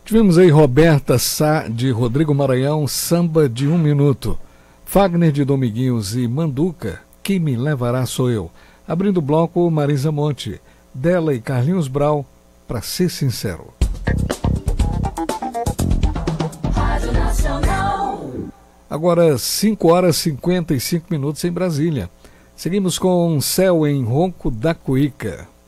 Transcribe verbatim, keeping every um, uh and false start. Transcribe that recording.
Tivemos aí Roberta Sá, de Rodrigo Maranhão, Samba de um Minuto. Fagner de Dominguinhos e Manduca, Quem Me Levará Sou Eu. Abrindo o bloco, Marisa Monte, dela e Carlinhos Brau, Pra Ser Sincero. Rádio Nacional. Agora cinco horas e cinquenta e cinco minutos em Brasília. Seguimos com Céu em Ronco da Cuíca.